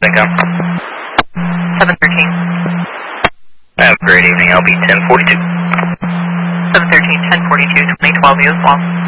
Echo. 713. Have a great evening. I'll be 1042. 713, 1042, 2012 US Long.